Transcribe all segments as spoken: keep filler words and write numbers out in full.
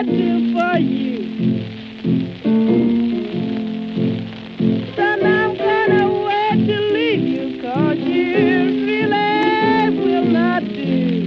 do for you. Son, I'm gonna wait to leave you, 'cause you really will not do.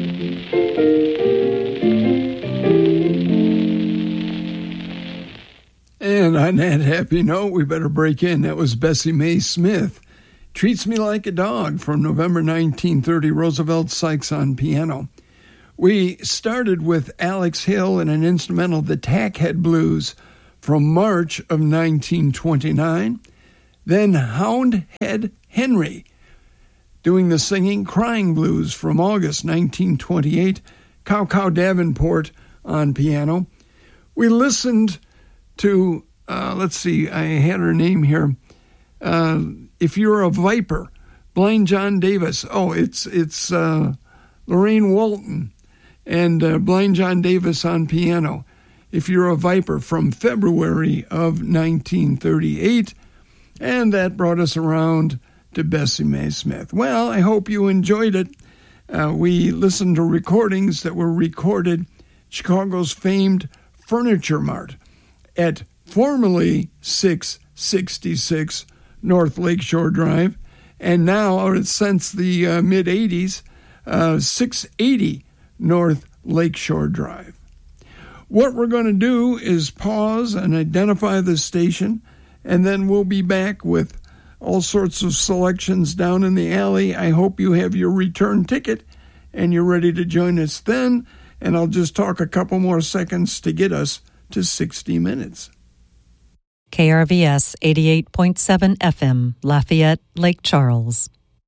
And on that happy note, we better break in. That was Bessie Mae Smith. Treats Me Like a Dog from November nineteen thirty, Roosevelt Sykes on piano. We started with Alex Hill and an instrumental, The Tackhead Blues, from March of nineteen twenty-nine. Then Houndhead Henry doing the singing, Crying Blues, from August nineteen twenty-eight. Cow Cow Davenport on piano. We listened to, uh, let's see, I had her name here. Uh, If You're a Viper, Blind John Davis. Oh, it's it's uh, Lorraine Walton and uh, Blind John Davis on piano. If You're a Viper, from February of nineteen thirty-eight. And that brought us around to Bessie Mae Smith. Well, I hope you enjoyed it. Uh, we listened to recordings that were recorded Chicago's famed Furniture Mart at formerly six sixty-six North Lakeshore Drive, and now, since the uh, mid-eighties, uh, six eighty North Lakeshore Drive. What we're going to do is pause and identify the station, and then we'll be back with all sorts of selections down in the alley. I hope you have your return ticket and you're ready to join us then, and I'll just talk a couple more seconds to get us to sixty minutes. K R V S eighty-eight point seven F M, Lafayette, Lake Charles.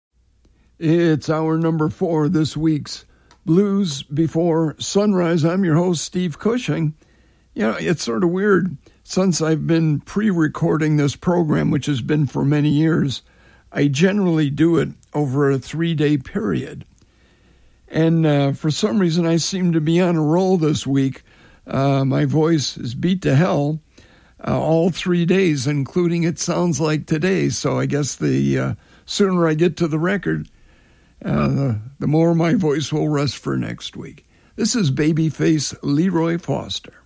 It's hour number four, this week's Blues Before Sunrise. I'm your host, Steve Cushing. You know, it's sort of weird. Since I've been pre-recording this program, which has been for many years, I generally do it over a three-day period. And uh, for some reason, I seem to be on a roll this week. Uh, my voice is beat to hell. Uh, all three days, including it sounds like today. So I guess the uh, sooner I get to the record, uh, the, the more my voice will rest for next week. This is Babyface Leroy Foster.